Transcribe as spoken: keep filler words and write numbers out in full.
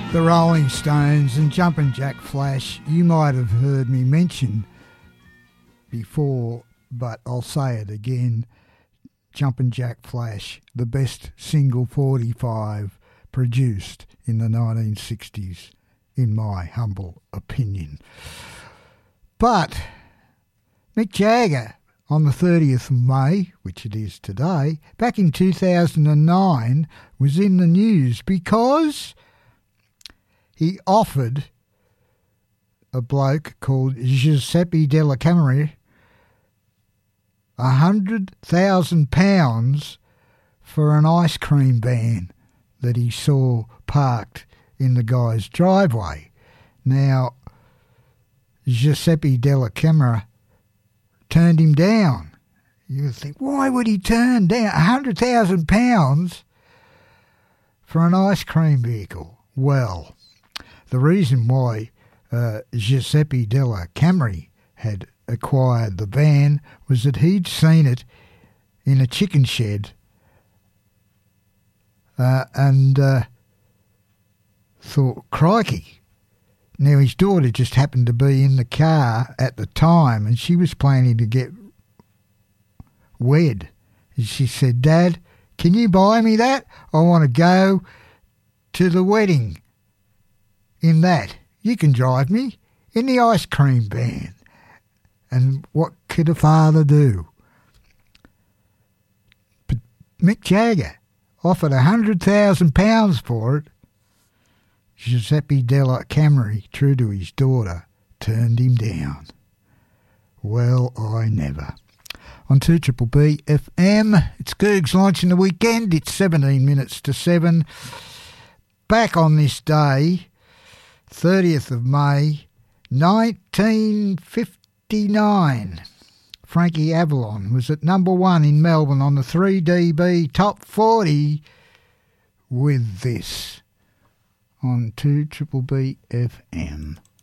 The Rolling Stones and Jumpin' Jack Flash, you might have heard me mention before, but I'll say it again. Jumpin' Jack Flash, the best single forty-five produced in the nineteen sixties, in my humble opinion. But Mick Jagger, on the thirtieth of May, which it is today, back in two thousand nine, was in the news because he offered a bloke called Giuseppe Della Camera a hundred thousand pounds for an ice cream van that he saw parked in the guy's driveway. Now, Giuseppe Della Camera turned him down. You would think, why would he turn down a hundred thousand pounds for an ice cream vehicle? Well, the reason why uh, Giuseppe Della Camera had acquired the van was that he'd seen it in a chicken shed uh, and uh, thought, crikey. Now, his daughter just happened to be in the car at the time and she was planning to get wed. And she said, Dad, can you buy me that? I want to go to the wedding in that. You can drive me in the ice cream van. And what could a father do? But Mick Jagger offered a hundred thousand pounds for it. Giuseppe Della Camera, true to his daughter, turned him down. Well, I never. On two B B F M, it's Gerg's launching the weekend. It's seventeen minutes to seven. Back on this day, thirtieth of May, nineteen fifty-nine. Frankie Avalon was at number one in Melbourne on the three D B Top forty with this on two B B F M.